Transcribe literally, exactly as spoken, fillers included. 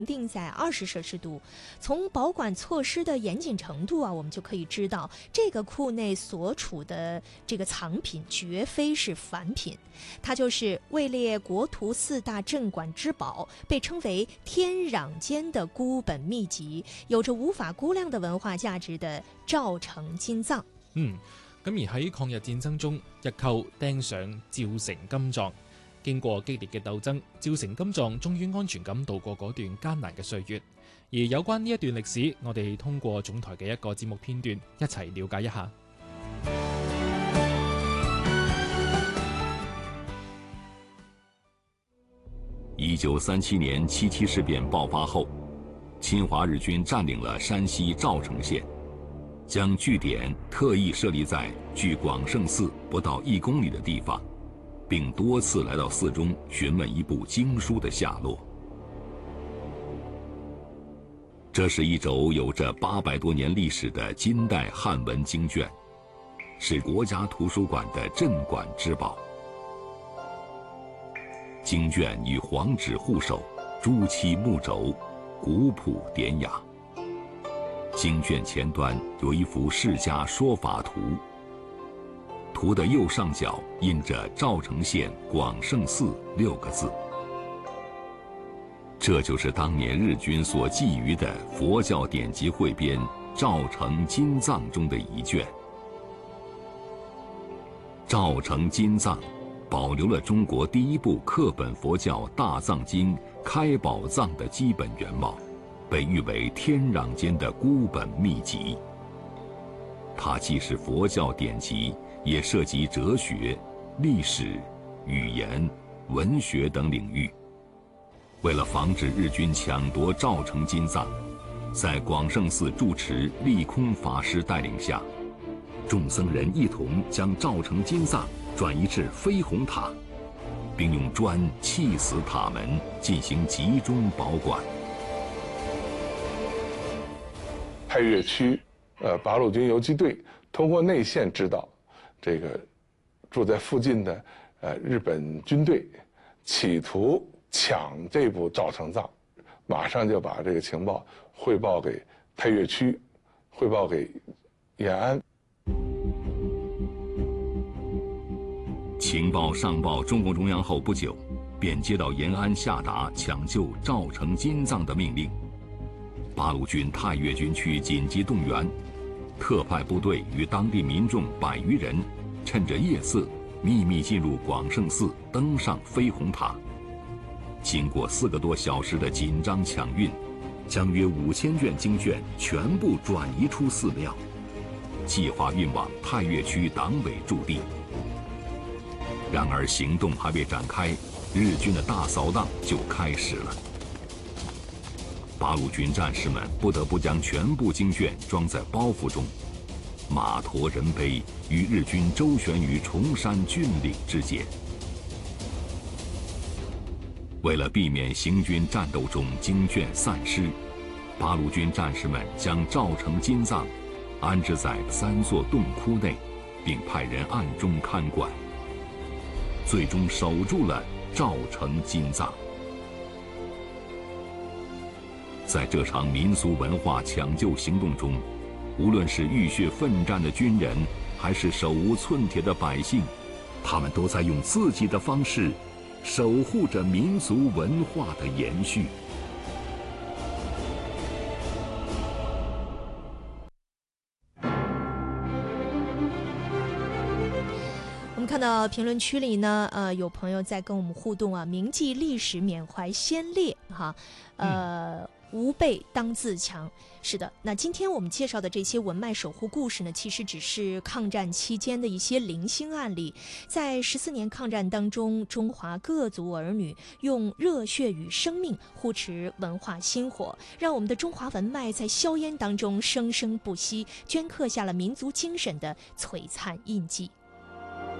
定在二十摄氏度。从保管措施的严谨程度啊，我们就可以知道，这个库内所处的这个藏品绝非是凡品，它就是位列国图四大镇馆之宝，被称为天壤间的孤本秘籍，有着無法估量的文化價值的趙城金藏。 嗯，咁而喺抗日戰爭中，日寇釘上趙城金藏。經過激烈嘅鬥爭，趙城金藏終於安全咁度過嗰段艱難嘅歲月。而有關呢一段歷史，我哋通過總台嘅一個節目片段，一齊了解一下。 一九三七年七七事變爆發後，侵華日軍佔領了山西趙城縣，將據點特意設立在距廣勝寺不到一公里的地方，并多次来到寺中询问一部经书的下落。这是一轴有着八百多年历史的金代汉文经卷，是国家图书馆的镇馆之宝。经卷以黄纸护手，朱漆木轴，古朴典雅。经卷前端有一幅释迦说法图。图的右上角印着赵城县广胜寺六个字，这就是当年日军所觊觎的佛教典籍汇编《赵城金藏》中的一卷。赵城金藏保留了中国第一部课本佛教大藏经开宝藏的基本原貌，被誉为天壤间的孤本秘籍。它既是佛教典籍，也涉及哲学、历史、语言、文学等领域。为了防止日军抢夺赵城金藏，在广胜寺住持利空法师带领下，众僧人一同将赵城金藏转移至飞虹塔，并用砖砌死塔门，进行集中保管。 太岳区，呃，八路军游击队通过内线知道。这个住在附近的呃日本军队企图抢这部赵城藏，马上就把这个情报汇报给太岳区，汇报给延安。 情报上报中共中央后不久，便接到延安下达抢救赵城金藏的命令。八路军太岳军区紧急动员。特派部队与当地民众百余人，趁着夜色，秘密进入广胜寺，登上飞虹塔。经过四个多小时的紧张抢运，将约五千卷经卷全部转移出寺庙，计划运往太岳区党委驻地。然而行动还未展开，日军的大扫荡就开始了。八路军战士们不得不将全部经卷装在包袱中，马驮人背，与日军周旋于崇山峻岭之间。为了避免行军战斗中经卷散失，八路军战士们将赵城金藏安置在三座洞窟内，并派人暗中看管，最终守住了赵城金藏。在这场民俗文化抢救行动中，无论是浴血奋战的军人，还是手无寸铁的百姓，他们都在用自己的方式守护着民族文化的延续。 我们看到评论区里呢，呃，有朋友在跟我们互动啊，铭记历史，缅怀先烈，哈，呃。嗯吾辈当自强。是的，那今天我们介绍的这些文脉守护故事呢，其实只是抗战期间的一些零星案例。在十四年抗战当中，中华各族儿女用热血与生命护持文化薪火，让我们的中华文脉在硝烟当中生生不息，镌刻下了民族精神的璀璨印记。